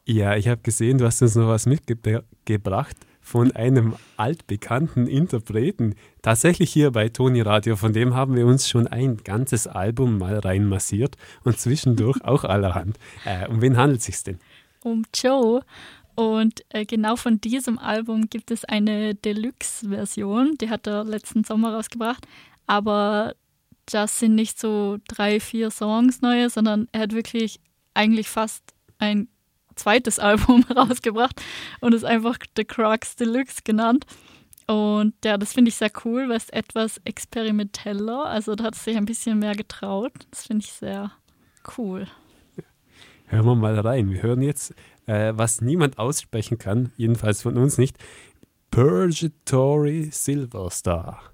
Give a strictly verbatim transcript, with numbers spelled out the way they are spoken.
Ja, ich habe gesehen, du hast uns noch was mitgebracht von einem altbekannten Interpreten. Tatsächlich hier bei Toni Radio, von dem haben wir uns schon ein ganzes Album mal reinmassiert und zwischendurch auch allerhand. Äh, um wen handelt es sich denn? Um Joe. Und äh, genau von diesem Album gibt es eine Deluxe-Version, die hat er letzten Sommer rausgebracht, aber das sind nicht so drei, vier Songs neue, sondern er hat wirklich eigentlich fast ein zweites Album rausgebracht und ist einfach The Crux Deluxe genannt. Und ja, das finde ich sehr cool, weil es etwas experimenteller, also da hat es sich ein bisschen mehr getraut. Das finde ich sehr cool. Hören wir mal rein. Wir hören jetzt, äh, was niemand aussprechen kann, jedenfalls von uns nicht, Purgatory Silver Star.